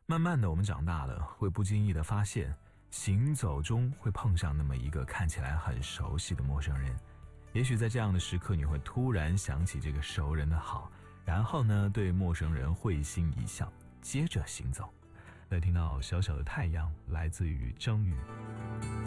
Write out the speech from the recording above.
慢慢的我们长大了，会不经意的发现，行走中会碰上那么一个看起来很熟悉的陌生人。也许在这样的时刻，你会突然想起这个熟人的好，然后呢，对陌生人会心一笑，接着行走。来听到小小的太阳，来自于张宇。